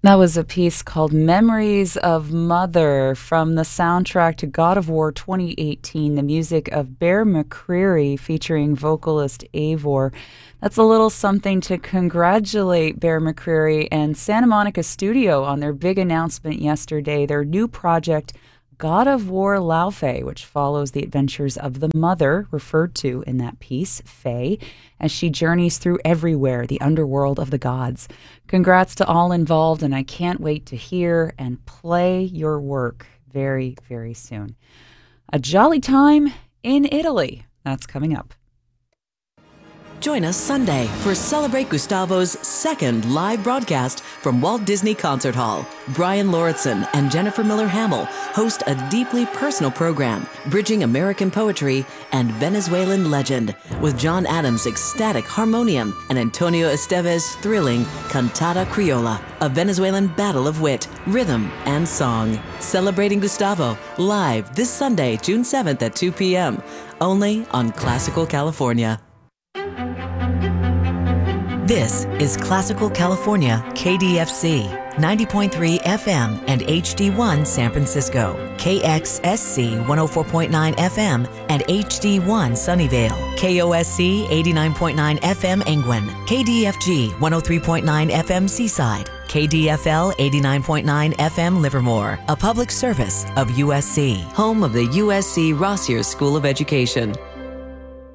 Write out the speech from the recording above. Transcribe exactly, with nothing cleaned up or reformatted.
That was a piece called Memories of Mother from the soundtrack to God of War twenty eighteen, the music of Bear McCreary featuring vocalist Eivor. That's a little something to congratulate Bear McCreary and Santa Monica Studio on their big announcement yesterday, their new project, God of War Laufey, which follows the adventures of the mother referred to in that piece, Faye, as she journeys through everywhere, the underworld of the gods. Congrats to all involved, and I can't wait to hear and play your work very, very soon. A jolly time in Italy. That's coming up. Join us Sunday for Celebrate Gustavo's second live broadcast from Walt Disney Concert Hall. Brian Lauritsen and Jennifer Miller Hamill host a deeply personal program bridging American poetry and Venezuelan legend with John Adams' ecstatic harmonium and Antonio Esteves' thrilling Cantata Criolla, a Venezuelan battle of wit, rhythm, and song. Celebrating Gustavo live this Sunday, June seventh at two p.m. only on Classical California. This is Classical California, K D F C, ninety point three F M and H D one San Francisco, K X S C one oh four point nine F M and H D one Sunnyvale, K O S C eighty-nine point nine F M Angwin, K D F G one oh three point nine F M Seaside, K D F L eighty-nine point nine F M Livermore, a public service of U S C, home of the U S C Rossier School of Education.